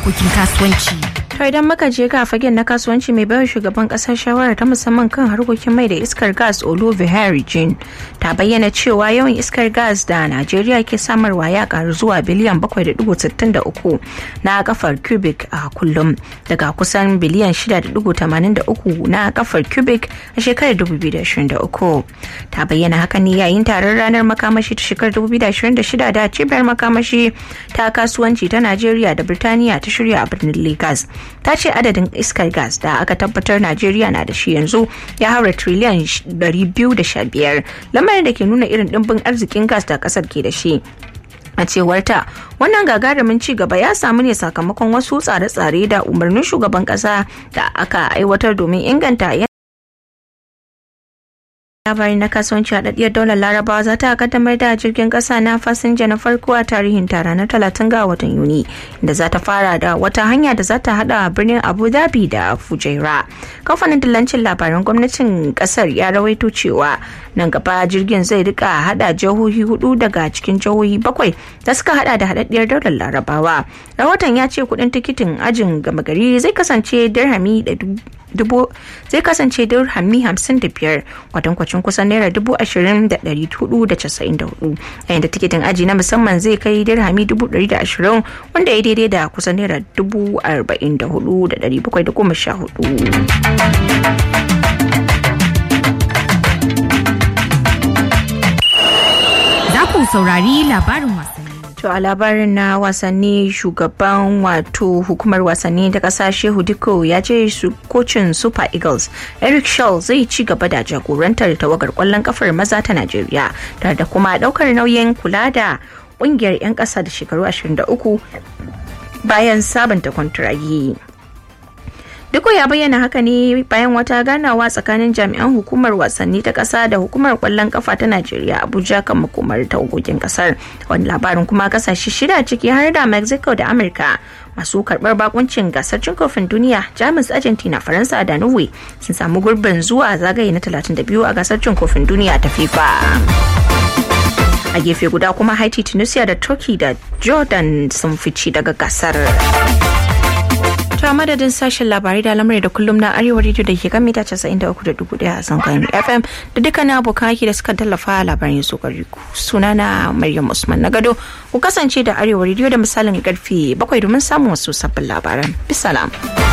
harkokin kasuwanci. To idan muka je ga fagen na kasuwanci mai bayar shugaban kasar shawara ta musamman kan harkokin mai da iskar gas Oluvihari Jin ta bayyana cewa yawan iskar gas da Najeriya ke samarwa ya karu zuwa biliyan 7.63 na kafar cubic a kullum daga kusan biliyan 6.83 na kafar cubic a shekarar 2023. Ta bayyana haka ne yayin taron ranar makamashi ta shekarar 2026 da cibiyar makamashi ta kasuwanci ta Najeriya da Birtaniya ta shirya a birnin Lagos. Ta ce adadin iskar gas da aka tabbatar Najeriya na da shi yanzu ya haura triliyan 215, lamarin da ke nuna irin dimbin arzikin gas da kasar ke da shi. A cewarta, wannan gagarumin ci gaba ya samu ne sakamakon wasu tsare-tsare da umarnin shugaban kasa da aka aiwatar domin inganta labarin na kasuwanci haɗaɗɗiyar daular larabawa za ta kaddamar da jirgin ƙasa na fasinja na farko a tarihin ta ranar 30 ga watan yuni da za ta fara da wata hanya da za ta haɗa birnin abu dhabi da fujairah. Kamfanin dillancin labaran gwamnatin ƙasar ya rawaito cewa nan gaba jirgin zai rika haɗa jihohi 4 daga cikin jihohi 7 da suka haɗa da haɗaɗɗiyar daular larabawa. Rahoton ya ce kuɗin tikitin ajin gama gari zai kasance dirhami 55 kwatankwacin kusan naira 20,494, yayin da tikitin aji na musamman zai kai dirhami 120 wanda ya daidai da kusan naira 44,714. Za ku saurari labarin wasanni. To a labarin na wasanni, shugaban hukumar wasanni ta kasa Shehu Dikko ya ce kocin Super Eagles Eric Shaw zai ci gaba da jagorantar tawagar kwallon kafar maza ta Najeriya tare da kuma daukar nauyin kula da kungiyar 'yan kasa da shekaru 23 bayan sabunta kwantiragi. Diko ya bayyana haka ne bayan wata ganawa tsakanin jami'an hukumar wasanni ta kasa da hukumar kwallon kafa ta Najeriya Abuja kan makomar tawagogin kasar. Wani labarin kuma kasashe 6 ciki har da Mexico da Amurka masu karbar bakuncin gasar cin kofin duniya, Jamus, Argentina, Faransa da Norway sun samu gurbin zuwa zagaye na 32 a gasar cin kofin duniya ta FIFA. A gefe guda kuma Haiti, Tunisia da Turkey da Jordan sun fice daga gasar. Ta madadin sashen labarai da lamarin da kullum na Arewa Radio da ke kan mita 93.1 a zangon FM da dukkanin abokan aiki da suka tallafa labarin su gari ku. Sunana Maryam Usman Nagado. Ku kasance da Arewa Radio da misalin karfe 7 domin samun wasu sabbin labaran. Bisalam.